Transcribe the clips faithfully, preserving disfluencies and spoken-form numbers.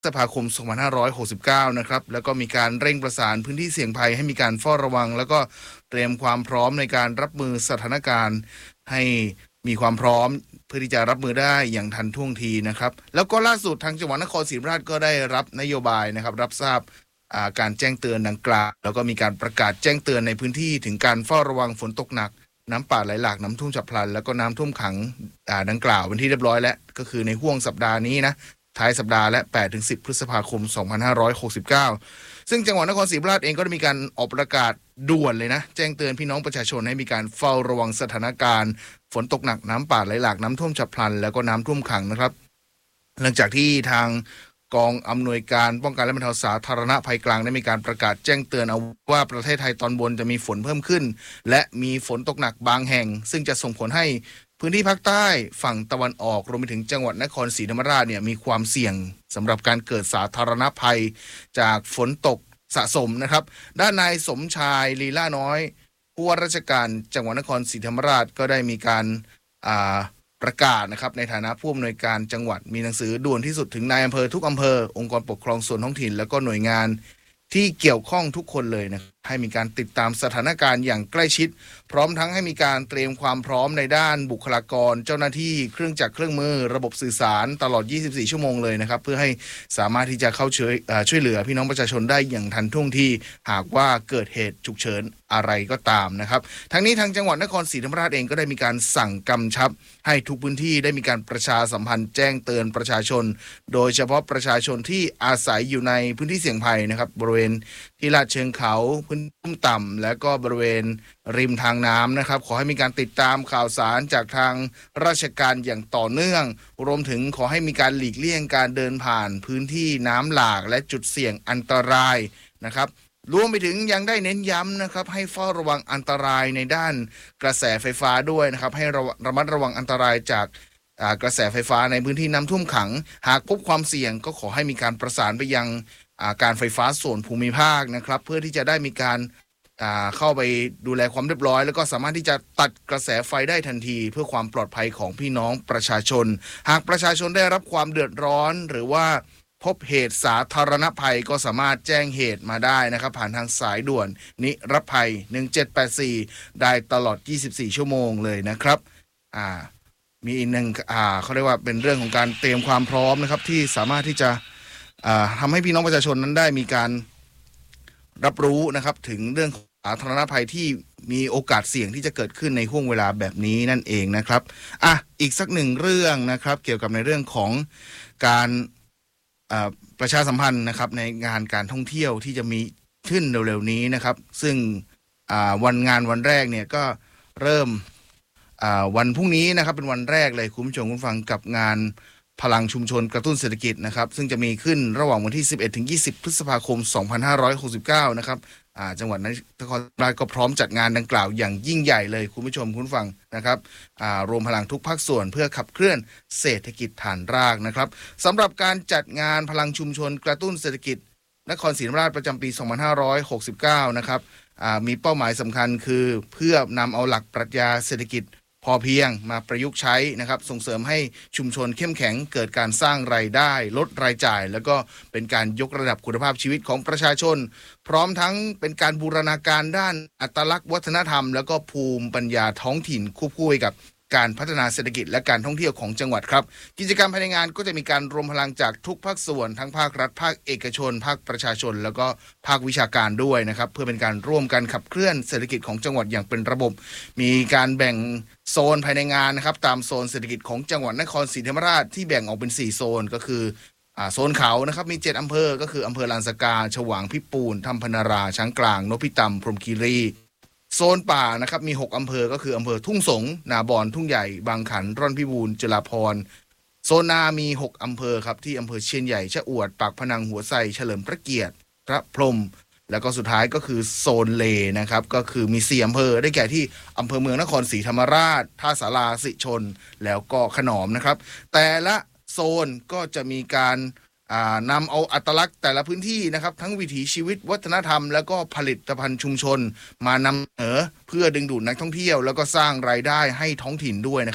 พฤษภาคมสองพันห้าร้อยหกสิบเก้านะครับแล้วก็มีการเร่งประสานพื้นที่เสี่ยงภัยให้มีการเฝ้าระวังแล้วก็เตรียมความพร้อมในการรับมือสถานการณ์ให้มีความพร้อมเพื่อที่จะรับมือได้อย่างทันท่วงทีนะครับแล้วก็ล่าสุดทางจังหวัดนครศรีธรรมราชก็ได้รับนโยบายนะครับรับทราบการแจ้งเตือนดังกล่าวแล้วก็มีการประกาศแจ้งเตือนในพื้นที่ถึงการเฝ้าระวังฝนตกหนักน้ำป่าไหลหลากน้ำท่วมฉับพลันแล้วก็น้ำท่วมขังดังกล่าวเป็นที่เรียบร้อยแล้วก็คือในห่วงสัปดาห์นี้นะท้ายสัปดาห์และ แปดถึงสิบ พฤษภาคม สองพันห้าร้อยหกสิบเก้า ซึ่งจังหวัดนครศรีธรรมราชเองก็ได้มีการออกประกาศด่วนเลยนะแจ้งเตือนพี่น้องประชาชนให้มีการเฝ้าระวังสถานการณ์ฝนตกหนักน้ำป่าไหลหลากน้ำท่วมฉับพลันแล้วก็น้ำท่วมขังนะครับหลังจากที่ทางกองอำนวยการป้องกันและบรรเทาสาธารณภัยกลางได้มีการประกาศแจ้งเตือนเอาว่าประเทศไทยตอนบนจะมีฝนเพิ่มขึ้นและมีฝนตกหนักบางแห่งซึ่งจะส่งผลให้พื้นที่ภาคใต้ฝั่งตะวันออกรวมไปถึงจังหวัดนครศรีธรรมราชเนี่ยมีความเสี่ยงสำหรับการเกิดสาธารณภัยจากฝนตกสะสมนะครับด้านนายสมชายลีลาน้อยผู้ว่าราชการจังหวัดนครศรีธรรมราชก็ได้มีการอ่าประกาศนะครับในฐานะผู้อำนวยการจังหวัดมีหนังสือด่วนที่สุดถึงนายอำเภอทุกอำเภอองค์กรปกครองส่วนท้องถิ่นแล้วก็หน่วยงานที่เกี่ยวข้องทุกคนเลยนะให้มีการติดตามสถานการณ์อย่างใกล้ชิดพร้อมทั้งให้มีการเตรียมความพร้อมในด้านบุคลากรเจ้าหน้าที่เครื่องจักรเครื่องมือระบบสื่อสารตลอดยี่สิบสี่ชั่วโมงเลยนะครับเพื่อให้สามารถที่จะเข้าช่วยช่วยเหลือพี่น้องประชาชนได้อย่างทันท่วงทีหากว่าเกิดเหตุฉุกเฉินอะไรก็ตามนะครับทั้งนี้ทางจังหวัดนครศรีธรรมราชเองก็ได้มีการสั่งกำชับให้ทุกพื้นที่ได้มีการประชาสัมพันธ์แจ้งเตือนประชาชนโดยเฉพาะประชาชนที่อาศัยอยู่ในพื้นที่เสี่ยงภัยนะครับบริเวณที่ลาดเชิงเขาพื้นที่ต่ำและก็บริเวณริมทางน้ำนะครับขอให้มีการติดตามข่าวสารจากทางราชการอย่างต่อเนื่องรวมถึงขอให้มีการหลีกเลี่ยงการเดินผ่านพื้นที่น้ำหลากและจุดเสี่ยงอันตรายนะครับรวมไปถึงยังได้เน้นย้ำนะครับให้เฝ้าระวังอันตรายในด้านกระแสไฟฟ้าด้วยนะครับให้ระมัดระวังอันตรายจากกระแสไฟฟ้าในพื้นที่น้ำท่วมขังหากพบความเสี่ยงก็ขอให้มีการประสานไปยังการไฟฟ้าส่วนภูมิภาคนะครับเพื่อที่จะได้มีการเข้าไปดูแลความเรียบร้อยแล้วก็สามารถที่จะตัดกระแสไฟได้ทันทีเพื่อความปลอดภัยของพี่น้องประชาชนหากประชาชนได้รับความเดือดร้อนหรือว่าพบเหตุสาธารณภัยก็สามารถแจ้งเหตุมาได้นะครับผ่านทางสายด่วนนิรภัยหนึ่งเจ็ดแปดสี่ได้ตลอดยี่สิบสี่ชั่วโมงเลยนะครับอ่ามีอีกหนึ่งอ่าเขาเรียกว่าเป็นเรื่องของการเตรียมความพร้อมนะครับที่สามารถที่จะอ่าทำให้พี่น้องประชาชนนั้นได้มีการรับรู้นะครับถึงเรื่องสาธารณภัยที่มีโอกาสเสี่ยงที่จะเกิดขึ้นในห่วงเวลาแบบนี้นั่นเองนะครับอ่ะอีกสักหนึ่งเรื่องนะครับเกี่ยวกับในเรื่องของการประชาสัมพันธ์นะครับในงานการท่องเที่ยวที่จะมีขึ้นเร็วๆนี้นะครับซึ่งวันงานวันแรกเนี่ยก็เริ่มวันพรุ่งนี้นะครับเป็นวันแรกเลยคุณผู้ชมคุณฟังกับงานพลังชุมชนกระตุ้นเศรษฐกิจนะครับซึ่งจะมีขึ้นระหว่างวันที่สิบเอ็ดถึงยี่สิบพฤษภาคมสองพันห้าร้อยหกสิบเก้านะครับจังหวัดนครราชก็พร้อมจัดงานดังกล่าวอย่างยิ่งใหญ่เลยคุณผู้ชมคุณฟังนะครับรวมพลังทุกภาคส่วนเพื่อขับเคลื่อนเศรษฐกิจฐานรากนะครับสำหรับการจัดงานพลังชุมชนกระตุ้นเศรษฐกิจนครศรีธรรมราชประจำปีสองพันห้าร้อยหกสิบเก้านะครับมีเป้าหมายสำคัญคือเพื่อนำเอาหลักปรัชญาเศรษฐกิจพอเพียงมาประยุกต์ใช้นะครับส่งเสริมให้ชุมชนเข้มแข็งเกิดการสร้างรายได้ลดรายจ่ายแล้วก็เป็นการยกระดับคุณภาพชีวิตของประชาชนพร้อมทั้งเป็นการบูรณาการด้านอัตลักษณ์วัฒนธรรมแล้วก็ภูมิปัญญาท้องถิ่นควบคู่กับการพัฒนาเศรษฐกิจและการท่องเที่ยวของจังหวัดครับกิจกรรมภายในงานก็จะมีการรวมพลังจากทุกภาคส่วนทั้งภาครัฐภาคเอกชนภาคประชาชนแล้วก็ภาควิชาการด้วยนะครับเพื่อเป็นการร่วมกันขับเคลื่อนเศรษฐกิจของจังหวัดอย่างเป็นระบบมีการแบ่งโซนภายในงานนะครับตามโซนเศรษฐกิจของจังหวัดนครศรีธรรมราชที่แบ่งออกเป็นสี่โซนก็คืออ่าโซนเขานะครับมีเจ็ดอำเภอก็คืออำเภอลานสกาฉวางพิปูนถ้ำพนาราช้างกลางนพิตำพรหมคีรีโซนป่านะครับมีหกอำเภอก็คืออำเภอทุ่งสงนาบอนทุ่งใหญ่บางขันร่อนพิบูลจุฬาภรณ์โซนนามีหกอำเภอครับที่อำเภอเชียนใหญ่ชะอวดปากพนังหัวไซเฉลิมพระเกียรติพระพรหมแล้วก็สุดท้ายก็คือโซนเลนะครับก็คือมีสี่อำเภอได้แก่ที่อำเภอเมืองนครศรีธรรมราชท่าสาราสิชนแล้วก็ขนอมนะครับแต่ละโซนก็จะมีการนำเอาอัตลักษณ์แต่ละพื้นที่นะครับทั้งวิถีชีวิตวัฒนธรรมแล้วก็ผลิตภัณฑ์ชุมชนมานำเสนอเพื่อดึงดูดนักท่องเที่ยวแล้วก็สร้างรายได้ให้ท้องถิ่นด้วยนะครับ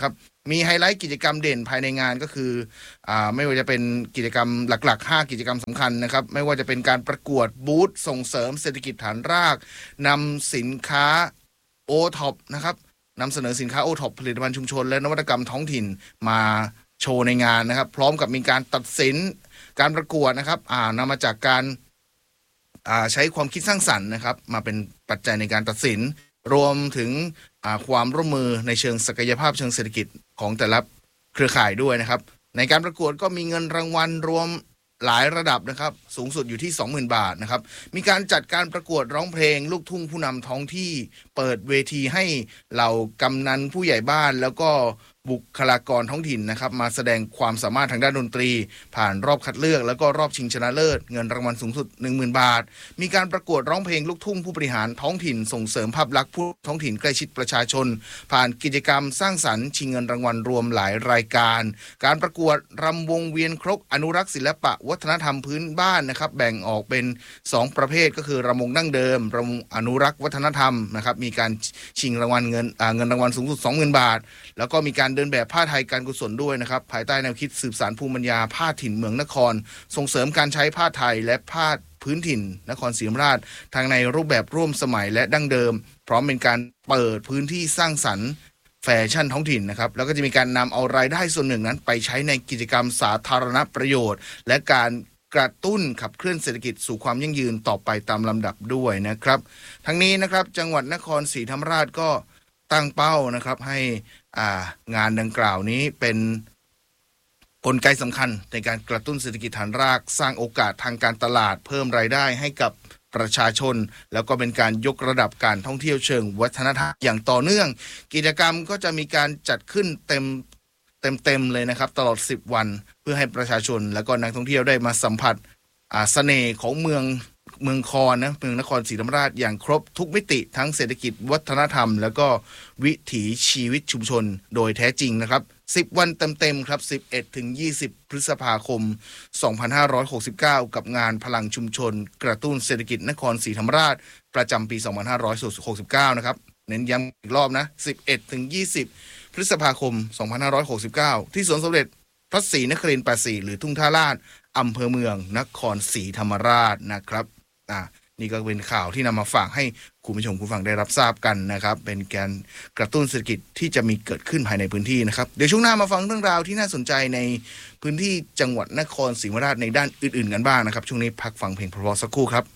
มีไฮไลท์กิจกรรมเด่นภายในงานก็คืออ่าไม่ว่าจะเป็นกิจกรรมหลักๆห้ากิจกรรมสำคัญนะครับไม่ว่าจะเป็นการประกวดบูธส่งเสริมเศรษฐกิจฐานรากนำสินค้าโอท็อปนะครับนำเสนอสินค้าโอท็อปผลิตภัณฑ์ชุมชนและนวัตกรรมท้องถิ่นมาโชว์ในงานนะครับพร้อมกับมีการตัดสินการประกวดนะครับอ่านำมาจากการอ่าใช้ความคิดสร้างสรรค์นะครับมาเป็นปัจจัยในการตัดสินรวมถึงความร่วมมือในเชิงศักยภาพเชิงเศรษฐกิจของแต่ละเครือข่ายด้วยนะครับในการประกวดก็มีเงินรางวัลรวมหลายระดับนะครับสูงสุดอยู่ที่ สองหมื่น บาทนะครับมีการจัดการประกวดร้องเพลงลูกทุ่งผู้นำท้องที่เปิดเวทีให้เหล่ากำนันผู้ใหญ่บ้านแล้วก็บุคลากรท้องถิ่นนะครับมาแสดงความสามารถทางด้านดนตรีผ่านรอบคัดเลือกแล้วก็รอบชิงชนะเลิศเงินรางวัลสูงสุด หนึ่งหมื่น บาทมีการประกวดร้องเพลงลูกทุ่งผู้บริหารท้องถิ่นส่งเสริมภาพลักษณ์ผู้ท้องถิ่นใกล้ชิดประชาชนผ่านกิจกรรมสร้างสรรค์ชิงเงินรางวัลรวมหลายรายการการประกวดรำวงเวียนครกอนุรักษ์ศิลปะวัฒนธรรมพื้นบ้านนะครับแบ่งออกเป็นสองประเภทก็คือรำวงดั้งเดิมรำวงอนุรักษ์วัฒนธรรมนะครับมีการชิงรางวัลเงินอ่าเงินรางวัลสูงสุด สองหมื่น บาทแล้วก็มีการเดินแบบผ้าไทยการกุศลด้วยนะครับภายใต้แนวคิดสืบสานภูมิปัญญาผ้าถิ่นเมืองนครส่งเสริมการใช้ผ้าไทยและผ้าพื้นถิ่นนครศรีธรรมราชทั้งในรูปแบบร่วมสมัยและดั้งเดิมพร้อมเป็นการเปิดพื้นที่สร้างสรรค์แฟชั่นท้องถิ่นนะครับแล้วก็จะมีการนำเอารายได้ส่วนหนึ่งนั้นไปใช้ในกิจกรรมสาธารณประโยชน์และการกระตุ้นขับเคลื่อนเศรษฐกิจสู่ความยั่งยืนต่อไปตามลำดับด้วยนะครับทั้งนี้นะครับจังหวัดนครศรีธรรมราชก็ตั้งเป้านะครับให้อ่างานดังกล่าวนี้เป็นกลไกสำคัญในการกระตุ้นเศรษฐกิจฐานรากสร้างโอกาสทางการตลาดเพิ่มรายได้ให้กับประชาชนแล้วก็เป็นการยกระดับการท่องเที่ยวเชิงวัฒนธรรมอย่างต่อเนื่องกิจกรรมก็จะมีการจัดขึ้นเต็มเต็มๆเลยนะครับตลอดสิบวันเพื่อให้ประชาชนแล้วก็นักท่องเที่ยวได้มาสัมผัสอ่าเสน่ห์ของเมืองเมืองคอนนะเมืองนครศรีธรรมราชอย่างครบทุกมิติทั้งเศรษฐกิจวัฒนธรรมแล้วก็วิถีชีวิตชุมชนโดยแท้จริงนะครับสิบวันเต็มๆครับสิบเอ็ดถึงยี่สิบพฤษภาคมสองพันห้าร้อยหกสิบเก้ากับงานพลังชุมชนกระตุ้นเศรษฐกิจนครศรีธรรมราชประจำปีสองพันห้าร้อยหกสิบเก้านะครับเน้นย้ำอีกรอบนะสิบเอ็ดถึงยี่สิบพฤษภาคมสองพันห้าร้อยหกสิบเก้าที่สวนสมเด็จพระศรีนครินทร์แปดสิบสี่หรือทุ่งท่าลาดอำเภอเมืองนครศรีธรรมราชนะครับอ่านี่ก็เป็นข่าวที่นำมาฝากให้คุณผู้ชมคุณฟังได้รับทราบกันนะครับเป็นการกระตุ้นเศรษฐกิจที่จะมีเกิดขึ้นภายในพื้นที่นะครับเดี๋ยวช่วงหน้ามาฟังเรื่องราวที่น่าสนใจในพื้นที่จังหวัดนครศรีธรรมราชในด้านอื่นๆกันบ้างนะครับช่วงนี้พักฟังเพลงเพราะๆสักครู่ครับ